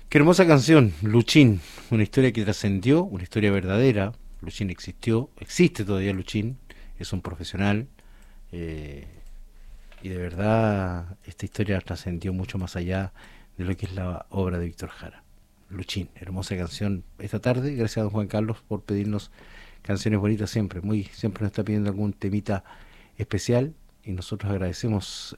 Qué hermosa canción, Luchín, una historia que trascendió, una historia verdadera. Luchín existió, existe todavía Luchín, es un profesional, eh, y de verdad esta historia trascendió mucho más allá de lo que es la obra de Víctor Jara. Luchín, hermosa canción esta tarde. Gracias a don Juan Carlos por pedirnos canciones bonitas siempre. Siempre nos está pidiendo algún temita especial y nosotros agradecemos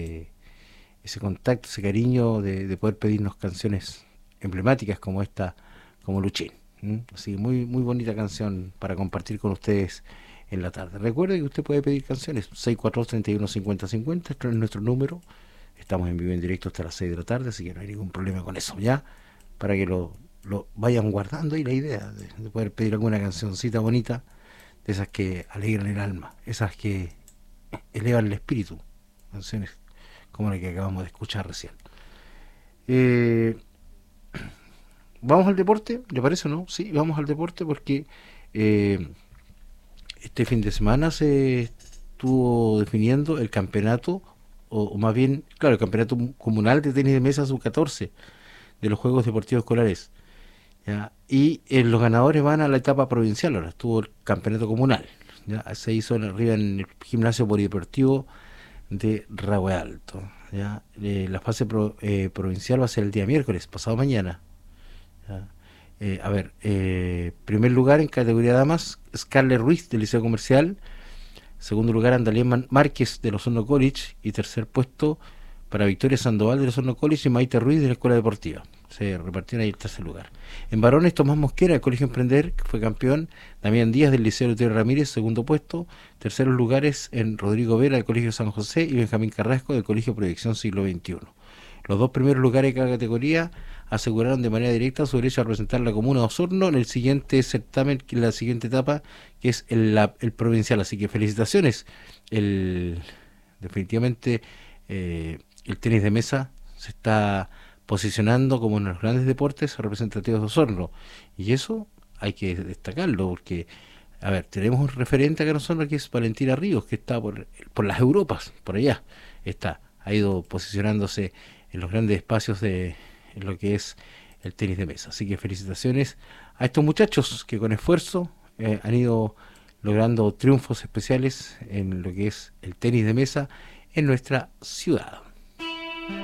ese contacto, ese cariño de poder pedirnos canciones emblemáticas como esta, como Luchín. Así que muy bonita canción para compartir con ustedes en la tarde. Recuerde que usted puede pedir canciones 642-3150-50, este es nuestro número. Estamos en vivo en directo hasta las 6 de la tarde, así que no hay ningún problema con eso. Ya, para que lo vayan guardando ahí la idea de poder pedir alguna cancioncita bonita, de esas que alegran el alma, esas que elevan el espíritu, canciones como la que acabamos de escuchar recién. Eh, Vamos al deporte, ¿le parece o no? Sí, vamos al deporte porque eh, este fin de semana se estuvo definiendo el campeonato, o más bien, claro, el campeonato comunal de tenis de mesa sub-14 de los Juegos Deportivos Escolares. ¿Ya? Y los ganadores van a la etapa provincial, ahora estuvo el campeonato comunal. ¿Ya? Se hizo arriba en el gimnasio polideportivo de Rahue Alto. ¿Ya? La fase provincial va a ser el día miércoles, pasado mañana. ¿Ya? Primer lugar en categoría damas, Scarlett Ruiz del Liceo Comercial. Segundo lugar, Andalén Márquez del Osorno College. Y tercer puesto para Victoria Sandoval del Osorno College y Maite Ruiz de la Escuela Deportiva. Se repartieron ahí el tercer lugar. En varones, Tomás Mosquera del Colegio Emprender, que fue campeón. Damián Díaz del Liceo Lutero Ramírez, segundo puesto. Terceros lugares en Rodrigo Vera del Colegio San José y Benjamín Carrasco del Colegio Proyección Siglo XXI. Los dos primeros lugares de cada categoría aseguraron de manera directa su derecho a representar la comuna de Osorno en el siguiente certamen, en la siguiente etapa, que es el provincial. Así que felicitaciones. Definitivamente el tenis de mesa se está posicionando como uno de los grandes deportes representativos de Osorno. Y eso hay que destacarlo porque, a ver, tenemos un referente acá en Osorno que es Valentina Ríos, que está por las Europas, por allá. Ha ido posicionándose en los grandes espacios de en lo que es el tenis de mesa. Así que felicitaciones a estos muchachos que con esfuerzo han ido logrando triunfos especiales en lo que es el tenis de mesa en nuestra ciudad.